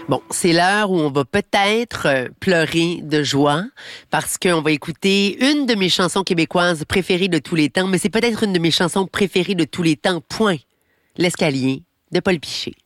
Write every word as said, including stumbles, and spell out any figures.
Bon, c'est l'heure où on va peut-être euh, pleurer de joie parce qu'on va écouter une de mes chansons québécoises préférées de tous les temps, mais c'est peut-être une de mes chansons préférées de tous les temps, point. L'escalier de Paul Piché.